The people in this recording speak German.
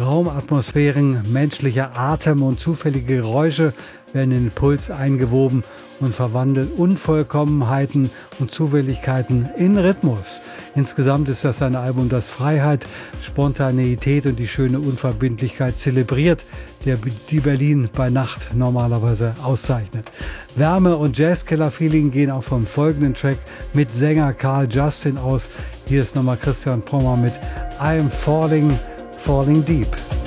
Raumatmosphären, menschlicher Atem und zufällige Geräusche werden in den Puls eingewoben und verwandeln Unvollkommenheiten und Zufälligkeiten in Rhythmus. Insgesamt ist das ein Album, das Freiheit, Spontaneität und die schöne Unverbindlichkeit zelebriert, die Berlin bei Nacht normalerweise auszeichnet. Wärme und Jazzkiller-Feeling gehen auch vom folgenden Track mit Sänger Carl Justin aus. Hier ist nochmal Christian Pommer mit I Am Falling Deep.